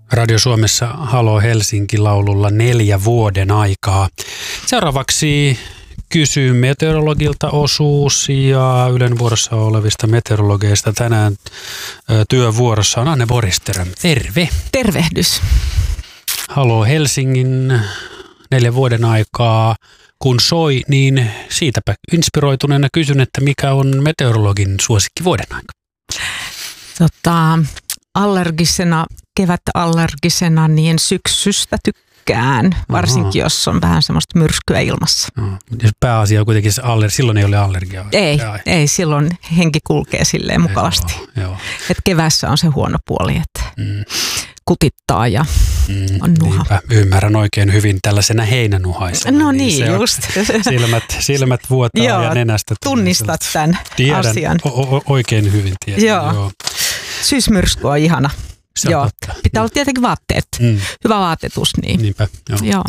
Radio Suomessa Halo Helsinki-laululla 4 vuoden aikaa. Seuraavaksi kysyy meteorologilta osuus ja Ylen vuorossa olevista meteorologeista. Tänään työvuorossa on Anne Boristerö. Terve. Tervehdys. Halo Helsingin 4 vuoden aikaa. Kun soi, niin siitäpä inspiroituneena kysyn, että mikä on meteorologin suosikki vuoden aika? Kevätallergisena, niin syksystä tykkään, varsinkin jos on vähän semmoista myrskyä ilmassa. Pääasia on kuitenkin silloin ei ole allergiaa. Ei, silloin henki kulkee silleen mukavasti. Joo. Et keväässä on se huono puoli, että kutittaa ja on nuha. Niinpä, ymmärrän oikein hyvin tällaisena heinänuhaisena. No niin just. Silmät vuotaa ja nenästä. Tunnistat tämän asian. Oikein hyvin tiedän. Joo. Syysmyrsky on ihana. Joo. Pitää olla tietenkin vaatteet. Hyvä vaatetus. Niin. Niinpä, joo.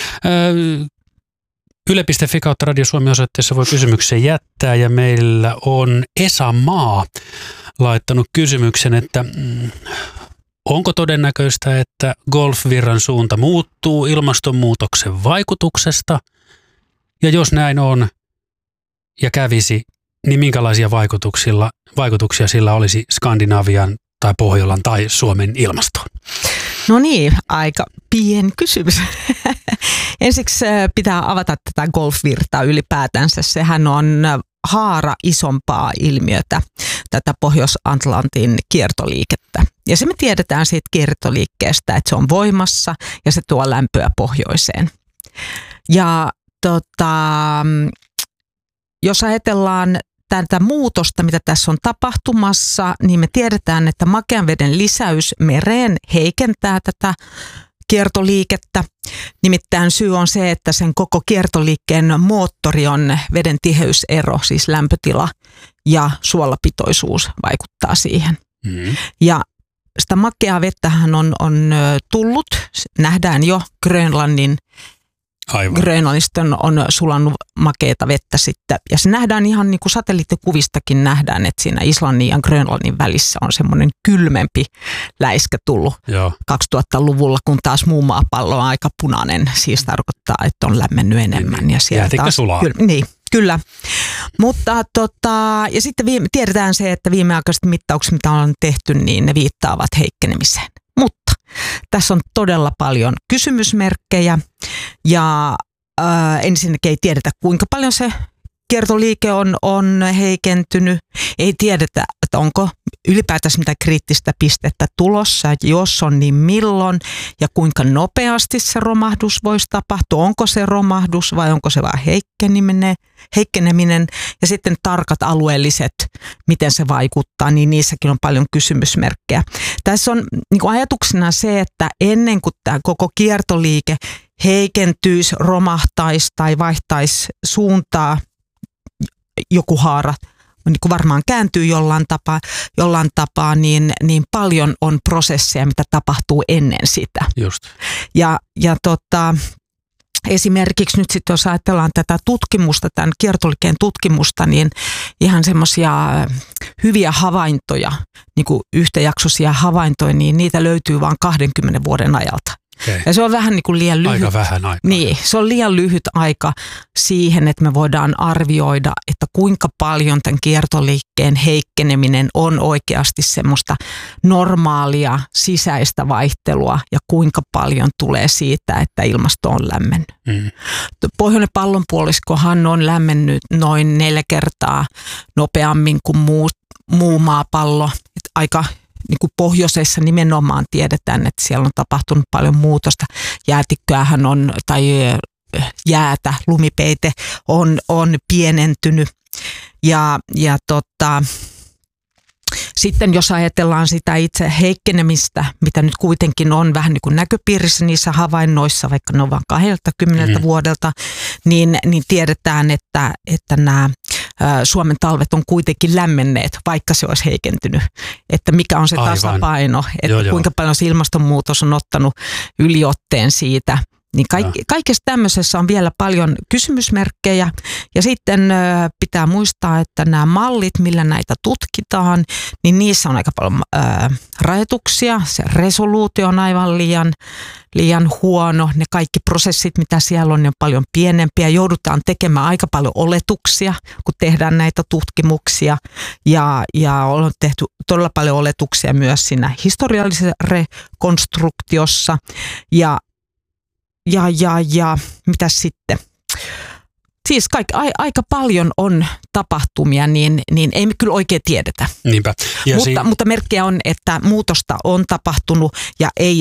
Yle.fi kautta Radio Suomi -osoitteessa voi kysymyksen jättää ja meillä on Esa Maa laittanut kysymyksen, että onko todennäköistä, että golfvirran suunta muuttuu ilmastonmuutoksen vaikutuksesta? Ja jos näin on ja kävisi, niin minkälaisia vaikutuksia sillä olisi Skandinavian tai Pohjolan tai Suomen ilmastoon? No niin, aika pieni kysymys. Ensiksi pitää avata tätä golfvirtaa ylipäätänsä. Sehän on haara isompaa ilmiötä, tätä Pohjois-Atlantin kiertoliikettä. Ja se me tiedetään siitä kiertoliikkeestä, että se on voimassa ja se tuo lämpöä pohjoiseen. Ja jos ajatellaan tätä muutosta, mitä tässä on tapahtumassa, niin me tiedetään, että makean veden lisäys mereen heikentää tätä kiertoliikettä. Nimittäin syy on se, että sen koko kiertoliikkeen moottori on veden tiheysero, siis lämpötila ja suolapitoisuus vaikuttaa siihen. Ja sitä makeaa vettähän on tullut, nähdään jo Grönlannista on sulannut makeata vettä sitten. Ja se nähdään ihan niin kuin satelliittikuvistakin nähdään, että siinä Islannin ja Grönlannin välissä on semmoinen kylmempi läiskä tullut 2000-luvulla, kun taas muu maapallo on aika punainen. Siis tarkoittaa, että on lämmennyt enemmän. Ja siellä jäätikö sulaa? Niin, kyllä. Mutta ja sitten tiedetään se, että viimeaikaiset mittaukset, mitä on tehty, niin ne viittaavat heikkenemiseen. Mutta tässä on todella paljon kysymysmerkkejä ja ensinnäkin ei tiedetä, kuinka paljon se kiertoliike on heikentynyt. Ei tiedetä, että onko ylipäätänsä mitään kriittistä pistettä tulossa, jos on, niin milloin ja kuinka nopeasti se romahdus voisi tapahtua. Onko se romahdus vai onko se vain heikkeneminen ja sitten tarkat alueelliset, miten se vaikuttaa, niin niissäkin on paljon kysymysmerkkejä. Tässä on niin kuin ajatuksena se, että ennen kuin tämä koko kiertoliike heikentyisi, romahtaisi tai vaihtaisi suuntaa, joku haara niin kuin varmaan kääntyy jollain tapaa niin paljon on prosesseja, mitä tapahtuu ennen sitä. Just. Ja esimerkiksi nyt sitten jos ajatellaan tätä tutkimusta, tämän kiertoliikkeen tutkimusta, niin ihan semmoisia hyviä havaintoja, niin kuin yhtäjaksoisia havaintoja, niin niitä löytyy vain 20 vuoden ajalta. Okay. Ja se on vähän niin kuin liian lyhyt. Aika vähän aikaa. Niin, se on liian lyhyt aika siihen, että me voidaan arvioida, että kuinka paljon tämän kiertoliikkeen heikkeneminen on oikeasti semmoista normaalia sisäistä vaihtelua ja kuinka paljon tulee siitä, että ilmasto on lämmennyt. Pohjoinen pallonpuoliskohan on lämmennyt noin 4 kertaa nopeammin kuin muu maapallo. Että aika niin kuin pohjoisessa nimenomaan tiedetään, että siellä on tapahtunut paljon muutosta. Jäätikköähän on, tai jäätä, lumipeite on pienentynyt. Ja sitten jos ajatellaan sitä itse heikkenemistä, mitä nyt kuitenkin on vähän niin kuin näköpiirissä niissä havainnoissa, vaikka ne on vain 20 vuodelta, niin tiedetään, että nämä Suomen talvet on kuitenkin lämmenneet, vaikka se olisi heikentynyt. Että mikä on se tasapaino, että kuinka paljon se ilmastonmuutos on ottanut yliotteen siitä. Niin kaikessa tämmöisessä on vielä paljon kysymysmerkkejä ja sitten pitää muistaa, että nämä mallit, millä näitä tutkitaan, niin niissä on aika paljon rajoituksia. Se resoluutio on aivan liian huono. Ne kaikki prosessit, mitä siellä on, ne on paljon pienempiä. Joudutaan tekemään aika paljon oletuksia, kun tehdään näitä tutkimuksia ja on tehty todella paljon oletuksia myös siinä historiallisessa rekonstruktiossa ja mitä sitten? Siis aika paljon on tapahtumia, niin ei me kyllä oikein tiedetä. Niinpä. Mutta merkkejä on, että muutosta on tapahtunut ja ei